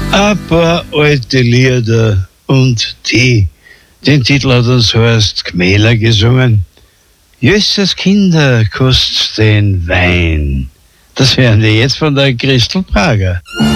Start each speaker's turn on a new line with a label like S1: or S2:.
S1: Ein paar alte Lieder und die. Den Titel hat uns Horst Gmähler gesungen. Jösses Kinder, kostet den Wein. Das hören wir jetzt von der Christel Prager.